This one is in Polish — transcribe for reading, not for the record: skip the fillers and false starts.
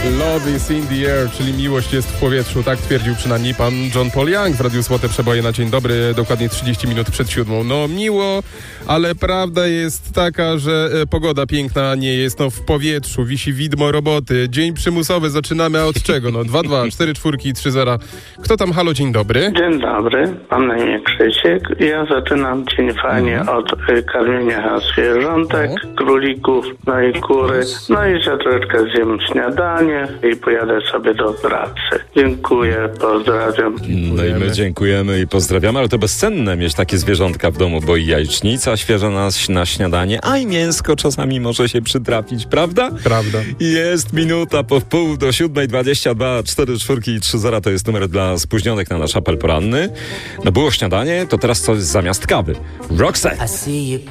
Love is in the air, czyli miłość jest w powietrzu, tak twierdził przynajmniej pan John Paul Young w Radiu Złote Przeboje na dzień dobry, dokładnie 30 minut przed 7. No miło, ale prawda jest taka, że pogoda piękna nie jest, no w powietrzu wisi widmo roboty. Dzień przymusowy, zaczynamy od czego? No 2-2, 4-4, 3-0. Kto tam? Halo, dzień dobry. Dzień dobry, mam na imię Krzysiek. Ja zaczynam dzień fajnie od karmienia zwierzątek, królików, no i kury. No i za troszeczkę zjem śniadanie i pojadę sobie do pracy. Dziękuję, pozdrawiam. No i my dziękujemy i pozdrawiamy, ale to bezcenne mieć takie zwierzątka w domu, bo i jajecznica świeża na śniadanie, a i mięsko czasami może się przytrafić, prawda? Prawda. Jest minuta po wpół do 7:22, 4-4 i 3-0 to jest numer dla spóźnionych na nasz apel poranny. No było śniadanie, to teraz coś zamiast kawy. Roxette.